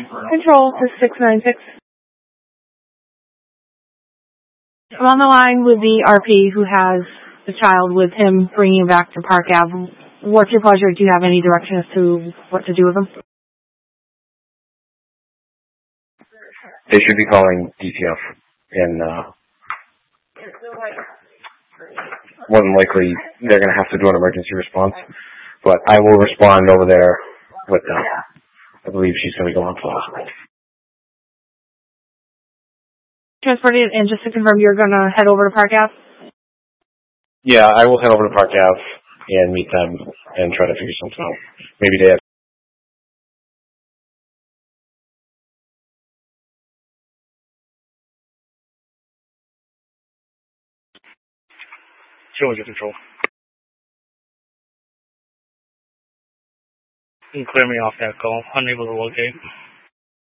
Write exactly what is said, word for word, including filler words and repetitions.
Control to six nine six. I'm on the line with the R P who has the child with him, bringing him back to Park Avenue. What's your pleasure? Do you have any direction as to what to do with him? They should be calling D P F, and uh, more than likely they're going to have to do an emergency response. But I will respond over there with them. I believe she's going to be going for hospital. Transported, and just to confirm, you're going to head over to Park Ave? Yeah, I will head over to Park Ave and meet them and try to figure something out. Maybe they have. Georgia Control. You can clear me off that call. Unable to locate.